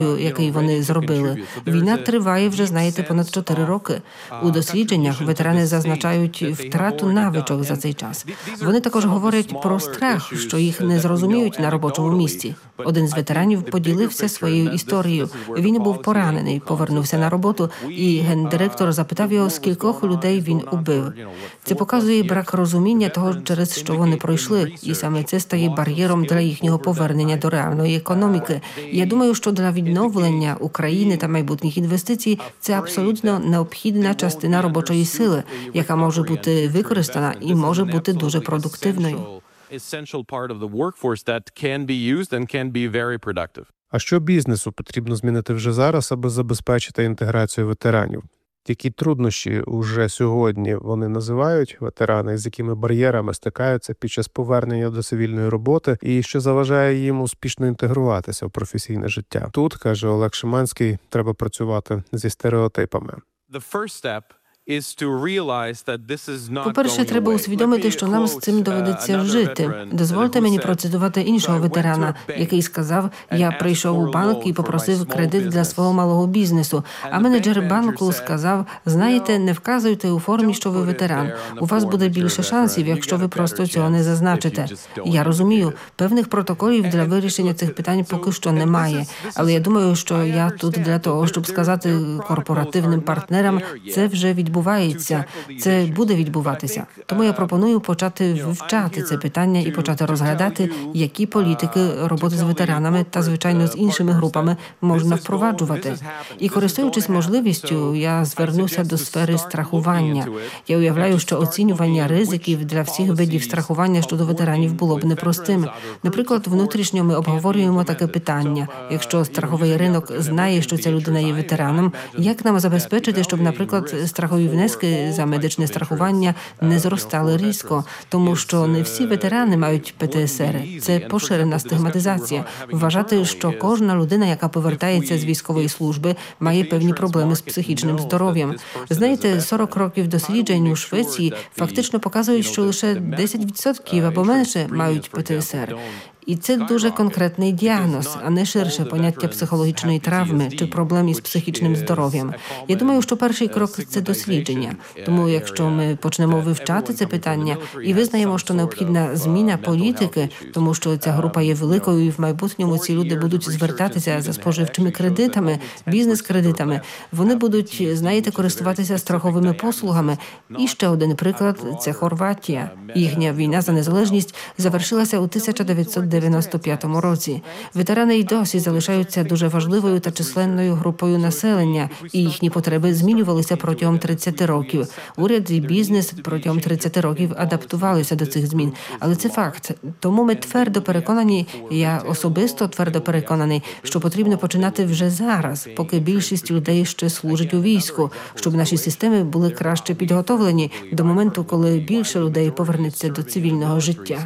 який вони зробили. Війна триває вже, знаєте, понад 4 роки. У дослідженнях ветерани зазначають втрату навичок за цей час. Вони також говорять про страх, що їх не зрозуміють на робочому місці. Один з ветеранів поділився своєю історією. Він був поранений, повернувся на роботу, і гендиректор запитав його, скількох людей він убив. Це показує брак розуміння того, через що вони пройшли, і саме це стає бар'єром для їхнього повернення до реальної економіки. Я думаю, що для відновлення України та майбутніх інвестицій це абсолютно необхідна частина робочої сили, яка може бути використана і може бути дуже продуктивною. А що бізнесу потрібно змінити вже зараз, аби забезпечити інтеграцію ветеранів? Які труднощі уже сьогодні вони називають ветерани, з якими бар'єрами стикаються під час повернення до цивільної роботи і що заважає їм успішно інтегруватися в професійне життя? Тут, каже Олег Шиманський, треба працювати зі стереотипами. По-перше, треба усвідомити, що нам з цим доведеться жити. Дозвольте мені процитувати іншого ветерана, який сказав: «Я прийшов у банк і попросив кредит для свого малого бізнесу, а менеджер банку сказав: знаєте, не вказуйте у формі, що ви ветеран. У вас буде більше шансів, якщо ви просто цього не зазначите». Я розумію, певних протоколів для вирішення цих питань поки що немає, але я думаю, що я тут для того, щоб сказати корпоративним партнерам, це вже відбувається, це буде відбуватися. Тому я пропоную почати вивчати це питання і почати розглядати, які політики роботи з ветеранами та, звичайно, з іншими групами можна впроваджувати. І, користуючись можливістю, я звернуся до сфери страхування. Я уявляю, що оцінювання ризиків для всіх видів страхування щодо ветеранів було б непростим. Наприклад, внутрішньо ми обговорюємо таке питання. Якщо страховий ринок знає, що ця людина є ветераном, як нам забезпечити, щоб, наприклад, страхові внески за медичне страхування не зростали різко, тому що не всі ветерани мають ПТСР. Це поширена стигматизація. Вважати, що кожна людина, яка повертається з військової служби, має певні проблеми з психічним здоров'ям. Знаєте, 40 років досліджень у Швеції фактично показують, що лише 10% або менше мають ПТСР. І це дуже конкретний діагноз, а не ширше поняття психологічної травми чи проблем із психічним здоров'ям. Я думаю, що перший крок – це дослідження. Тому якщо ми почнемо вивчати це питання і визнаємо, що необхідна зміна політики, тому що ця група є великою і в майбутньому ці люди будуть звертатися за споживчими кредитами, бізнес-кредитами, вони будуть, знаєте, користуватися страховими послугами. І ще один приклад – це Хорватія. Їхня війна за незалежність завершилася у 1995 році. Ветерани й досі залишаються дуже важливою та численною групою населення, і їхні потреби змінювалися протягом 30 років. Уряд і бізнес протягом 30 років адаптувалися до цих змін. Але це факт. Тому ми твердо переконані, я особисто твердо переконаний, що потрібно починати вже зараз, поки більшість людей ще служить у війську, щоб наші системи були краще підготовлені до моменту, коли більше людей повернеться до цивільного життя.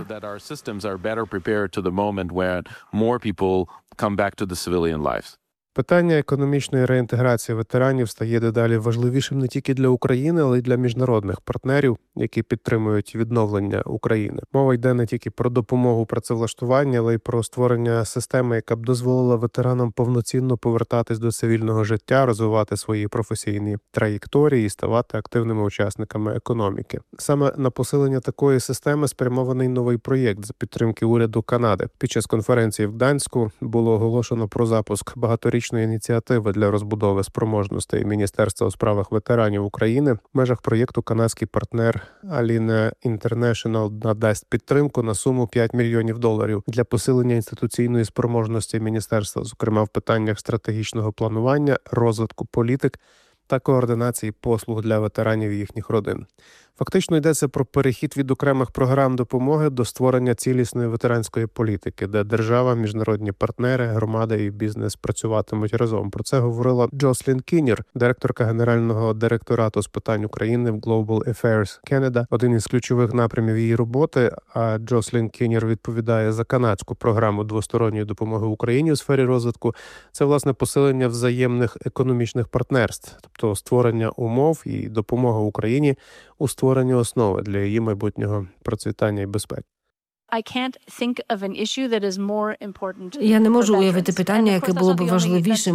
Питання економічної реінтеграції ветеранів стає дедалі важливішим не тільки для України, але й для міжнародних партнерів, які підтримують відновлення України. Мова йде не тільки про допомогу працевлаштування, але й про створення системи, яка б дозволила ветеранам повноцінно повертатись до цивільного життя, розвивати свої професійні траєкторії і ставати активними учасниками економіки. Саме на посилення такої системи спрямований новий проєкт за підтримки уряду Канади. Під час конференції в Гданську було оголошено про запуск багаторічної ініціативи для розбудови спроможностей Міністерства у справах ветеранів України. В межах проєкту канадський партнер Alina International надасть підтримку на суму $5 мільйонів для посилення інституційної спроможності міністерства, зокрема в питаннях стратегічного планування, розвитку політик та координації послуг для ветеранів і їхніх родин. Фактично йдеться про перехід від окремих програм допомоги до створення цілісної ветеранської політики, де держава, міжнародні партнери, громада і бізнес працюватимуть разом. Про це говорила Джослін Кіннер, директорка Генерального директорату з питань України в Global Affairs Canada. Один із ключових напрямів її роботи, а Джослін Кіннер відповідає за канадську програму двосторонньої допомоги Україні у сфері розвитку, це, власне, посилення взаємних економічних партнерств, тобто створення умов і допомога Україні у створенні основи для її майбутнього процвітання і безпеки. Я не можу уявити питання, яке було б важливішим